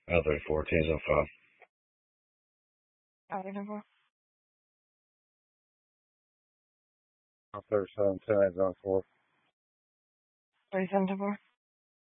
L34, T's on 5. L34. L37, 10 on 4. 37 to 4.